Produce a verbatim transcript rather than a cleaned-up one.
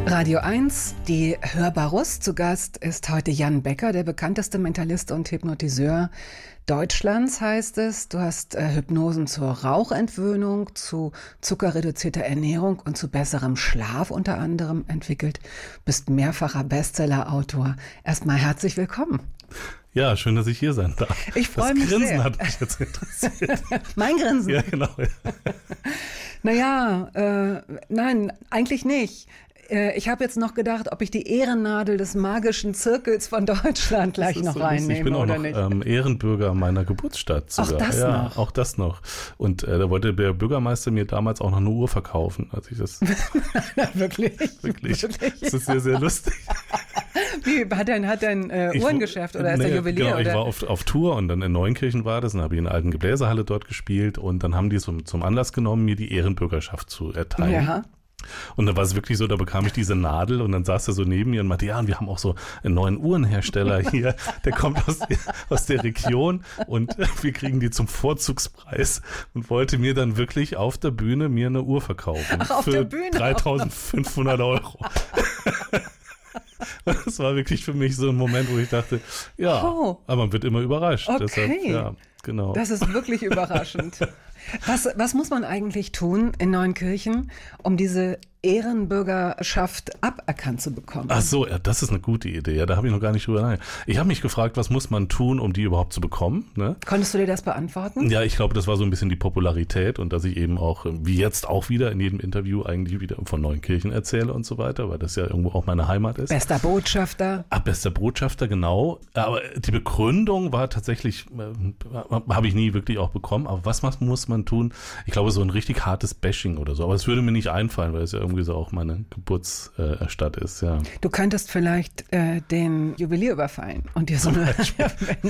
Radio eins, die Hörbarus. Zu Gast ist heute Jan Becker, der bekannteste Mentalist und Hypnotiseur Deutschlands, heißt es. Du hast äh, Hypnosen zur Rauchentwöhnung, zu zuckerreduzierter Ernährung und zu besserem Schlaf unter anderem entwickelt. Bist mehrfacher Bestsellerautor. Erstmal herzlich willkommen. Ja, schön, dass ich hier sein darf. Ich freue mich sehr. Das Grinsen sehr. hat mich jetzt interessiert. Mein Grinsen? Ja, genau. Naja, äh, nein, eigentlich nicht. Ich habe jetzt noch gedacht, ob ich die Ehrennadel des magischen Zirkels von Deutschland gleich noch so reinnehme, ich bin auch oder noch, nicht? Ähm, Ehrenbürger meiner Geburtsstadt sogar. Auch das ja, noch? Auch das noch. Und äh, da wollte der Bürgermeister mir damals auch noch eine Uhr verkaufen, als ich das... Wirklich? Wirklich? Wirklich? Das ist sehr, sehr lustig. Wie, hat er ein, hat er ein äh, Ich- Uhrengeschäft oder ist nee, er Juwelier? Genau, oder? ich war auf, auf Tour und dann in Neunkirchen war das und habe ich in der alten Gebläsehalle dort gespielt und dann haben die zum, zum Anlass genommen, mir die Ehrenbürgerschaft zu erteilen. Ja. Und dann war es wirklich so, da bekam ich diese Nadel und dann saß er so neben mir und meinte, ja, und wir haben auch so einen neuen Uhrenhersteller hier, der kommt aus, aus der Region und wir kriegen die zum Vorzugspreis und wollte mir dann wirklich auf der Bühne mir eine Uhr verkaufen. Ach, auf für der Bühne? dreitausendfünfhundert Euro. Und das war wirklich für mich so ein Moment, wo ich dachte, ja, Oh. aber man wird immer überrascht. Okay. Deshalb, ja, genau. Das ist wirklich überraschend. Was, was muss man eigentlich tun in Neunkirchen, um diese Ehrenbürgerschaft aberkannt zu bekommen? Ach so, ja, das ist eine gute Idee. Ja, da habe ich noch gar nicht drüber nachgedacht. Ich habe mich gefragt, was muss man tun, um die überhaupt zu bekommen? Ne? Konntest du dir das beantworten? Ja, ich glaube, das war so ein bisschen die Popularität und dass ich eben auch, wie jetzt auch wieder in jedem Interview eigentlich wieder von Neunkirchen erzähle und so weiter, weil das ja irgendwo auch meine Heimat ist. Bester Botschafter. Ah, bester Botschafter, genau. Aber die Begründung war tatsächlich, äh, habe ich nie wirklich auch bekommen. Aber was muss man tun? Ich glaube, so ein richtig hartes Bashing oder so. Aber es würde mir nicht einfallen, weil es ja irgendwie so auch meine Geburtsstadt ist, ja. Du könntest vielleicht äh, den Juwelier überfallen und dir so eine